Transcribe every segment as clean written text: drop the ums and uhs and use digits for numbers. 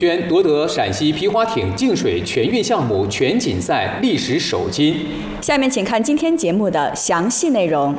宣夺得陕西皮划艇净水全运项目全锦赛历史首金。 下面请看今天节目的详细内容。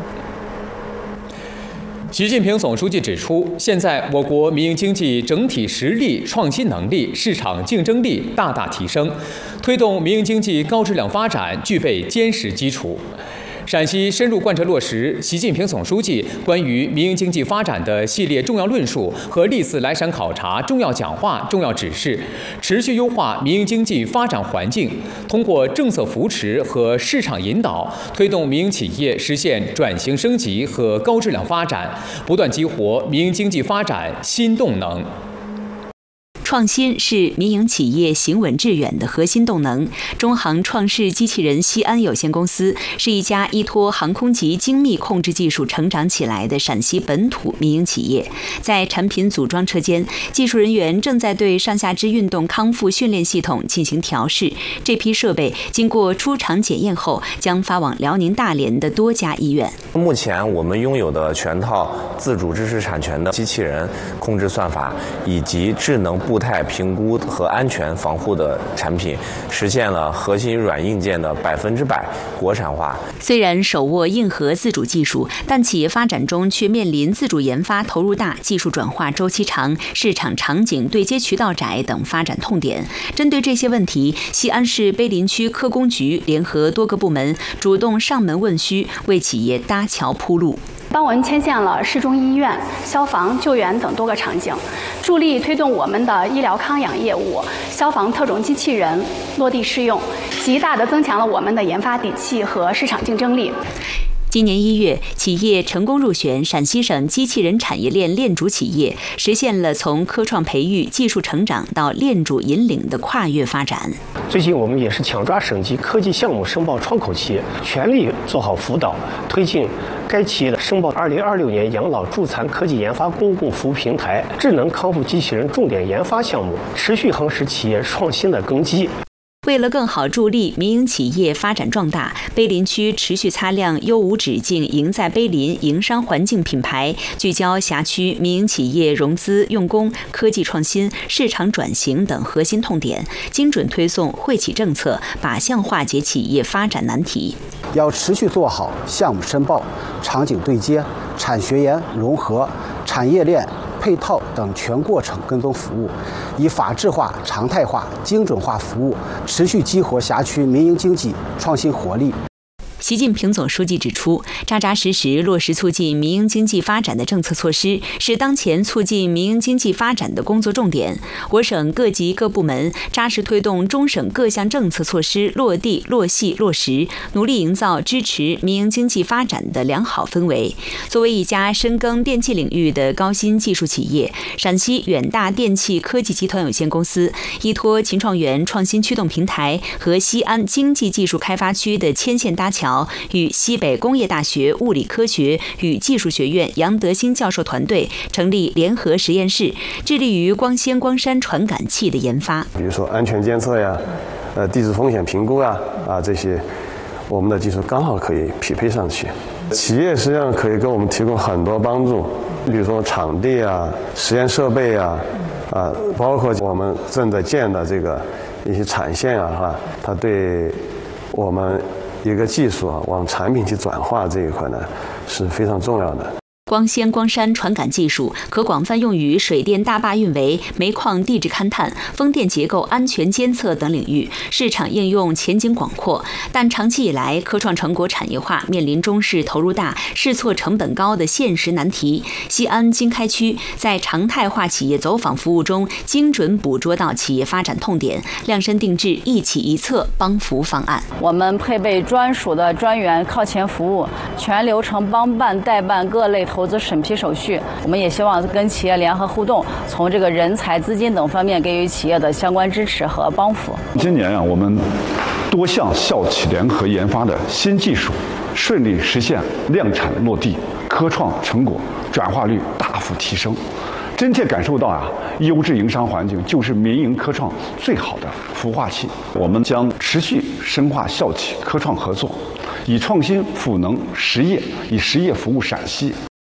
习近平总书记指出，现在我国民营经济整体实力、创新能力、市场竞争力大大提升，推动民营经济高质量发展具备坚实基础。陕西深入贯彻落实习近平总书记关于民营经济发展的系列重要论述和历次来陕考察重要讲话、重要指示，持续优化民营经济发展环境，通过政策扶持和市场引导，推动民营企业实现转型升级和高质量发展，不断激活民营经济发展新动能。 创新是民营企业行稳致远的核心动能。中航创世机器人西安有限公司是一家依托航空级精密控制技术成长起来的陕西本土民营企业。在产品组装车间，技术人员正在对上下肢运动康复训练系统进行调试。这批设备经过出厂检验后，将发往辽宁大连的多家医院。 目前我们拥有的全套自主知识产权的机器人控制算法以及智能步态评估和安全防护的产品，实现了核心软硬件的100%国产化。 虽然手握硬核自主技术，但企业发展中却面临自主研发投入大、技术转化周期长、市场场景对接渠道窄等发展痛点。针对这些问题，西安市碑林区科工局联合多个部门，主动上门问需，为企业搭桥铺路。 帮我们牵线了市中医院、消防、救援等多个场景，助力推动我们的医疗康养业务、消防特种机器人落地试用，极大地增强了我们的研发底气和市场竞争力。 今年1月，企业成功入选陕西省机器人产业链链主企业，实现了从科创培育、技术成长到链主引领的跨越发展。 最近我们也是抢抓省级科技项目申报窗口期，全力做好辅导，推进该企业的申报2026年养老助残科技研发公共服务平台智能康复机器人重点研发项目，持续夯实企业创新的根基。 为了更好助力民营企业发展壮大，碑林区持续擦亮优无止境赢在碑林营商环境品牌，聚焦辖区民营企业融资用工、科技创新、市场转型等核心痛点，精准推送惠企政策，靶向化解企业发展难题。 要持续做好项目申报、场景对接、产学研融合、产业链配套等全过程跟踪服务，以法治化、常态化、精准化服务，持续激活辖区民营经济创新活力。 习近平总书记指出，扎扎实实落实促进民营经济发展的政策措施，是当前促进民营经济发展的工作重点。我省各级各部门扎实推动中省各项政策措施落地、落细、落实，努力营造支持民营经济发展的良好氛围。作为一家深耕电气领域的高新技术企业，陕西远大电气科技集团有限公司依托秦创园创新驱动平台和西安经济技术开发区的牵线搭桥，与西北工业大学物理科学与技术学院杨德兴教授团队成立联合实验室，致力于光纤光栅传感器的研发。 比如说安全监测呀，地质风险评估啊，这些我们的技术刚好可以匹配上去。企业实际上可以给我们提供很多帮助，比如说场地啊、实验设备啊，包括我们正在建的这个一些产线啊，它对我们一个技术往产品去转化这一块呢是非常重要的。 光纤光栅传感技术可广泛用于水电大坝运维、煤矿地质勘探、风电结构安全监测等领域，市场应用前景广阔。但长期以来，科创成果产业化面临中试投入大、试错成本高的现实难题。西安经开区在常态化企业走访服务中，精准捕捉到企业发展痛点，量身定制一企一策帮扶方案。 我们配备专属的专员靠前服务，全流程帮办代办各类投资审批手续。我们也希望跟企业联合互动，从这个人才、资金等方面给予企业的相关支持和帮扶。 今年我们多项校企联合研发的新技术顺利实现量产落地，科创成果转化率大幅提升，真切感受到优质营商环境就是民营科创最好的孵化器。我们将持续深化校企科创合作，以创新赋能实业，以实业服务陕西。